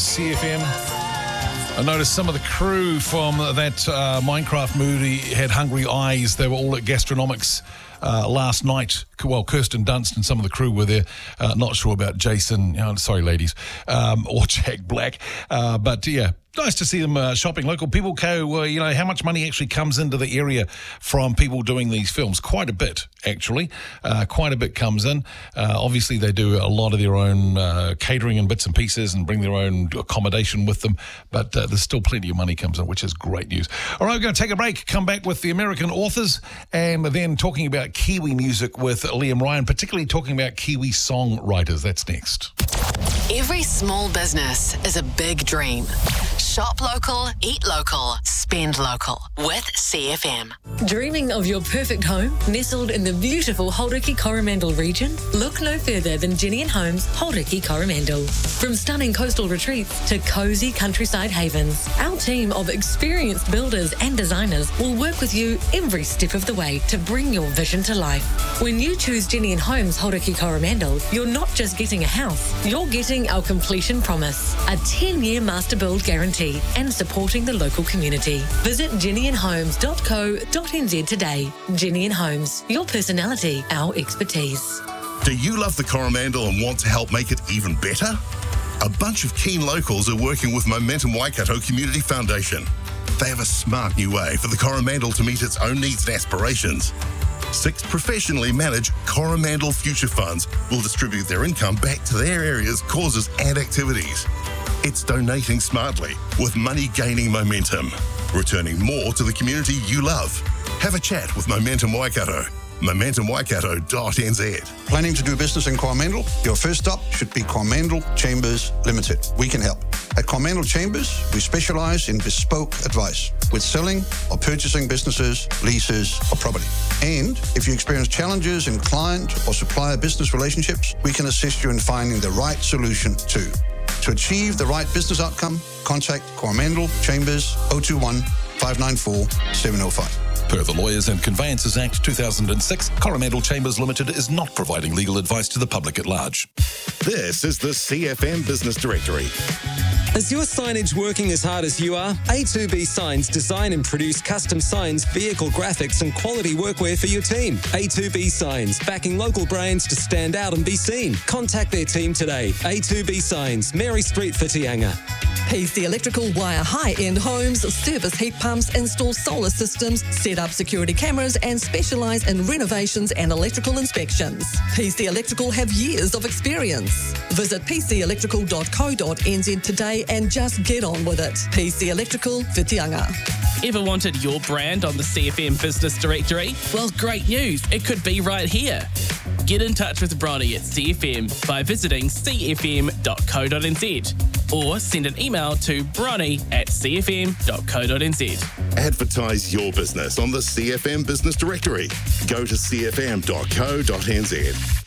CFM. I noticed some of the crew from that Minecraft movie had hungry eyes. They were all at Gastronomics last night. Well, Kirsten Dunst and some of the crew were there. Not sure about Jason, sorry ladies, or Jack Black. But yeah, nice to see them shopping local. People go, how much money actually comes into the area from people doing these films? Quite a bit, actually. Quite a bit comes in. Obviously, they do a lot of their own catering and bits and pieces and bring their own accommodation with them. But there's still plenty of money comes in, which is great news. All right, we're going to take a break, come back with the American authors, and then talking about Kiwi music with Liam Ryan, particularly talking about Kiwi songwriters. That's next. Every small business is a big dream. Shop local, eat local, spend local with CFM. Dreaming of your perfect home nestled in the beautiful Hauriki Coromandel region? Look no further than Jenny & Homes Hauriki Coromandel. From stunning coastal retreats to cozy countryside havens, our team of experienced builders and designers will work with you every step of the way to bring your vision to life. When you choose Jenny & Homes Hauriki Coromandel, you're not just getting a house, you're getting our completion promise, a 10-year master build guarantee, and supporting the local community. Visit jennyandhomes.co.nz today. Jenny & Homes, your personality, our expertise. Do you love the Coromandel and want to help make it even better? A bunch of keen locals are working with Momentum Waikato Community Foundation. They have a smart new way for the Coromandel to meet its own needs and aspirations. 6 professionally managed Coromandel Future Funds will distribute their income back to their area's causes and activities. It's donating smartly, with money gaining momentum, returning more to the community you love. Have a chat with Momentum Waikato. MomentumWaikato.nz. Planning to do business in Coromandel? Your first stop should be Coromandel Chambers Limited. We can help. At Coromandel Chambers, we specialise in bespoke advice with selling or purchasing businesses, leases or property. And if you experience challenges in client or supplier business relationships, we can assist you in finding the right solution too. To achieve the right business outcome, contact Coromandel Chambers 021 594 705. Per the Lawyers and Conveyances Act 2006, Coromandel Chambers Limited is not providing legal advice to the public at large. This is the CFM Business Directory. Is your signage working as hard as you are? A2B Signs design and produce custom signs, vehicle graphics and quality workwear for your team. A2B Signs, backing local brands to stand out and be seen. Contact their team today. A2B Signs, Mary Street, Whitianga. PC Electrical wire high-end homes, service heat pumps, install solar systems, set up security cameras and specialise in renovations and electrical inspections. PC Electrical have years of experience. Visit pcelectrical.co.nz today and just get on with it. PC Electrical, Whitianga. Ever wanted your brand on the CFM Business Directory? Well, great news. It could be right here. Get in touch with Bronny at CFM by visiting cfm.co.nz or send an email to bronny@cfm.co.nz. Advertise your business on the CFM Business Directory. Go to cfm.co.nz.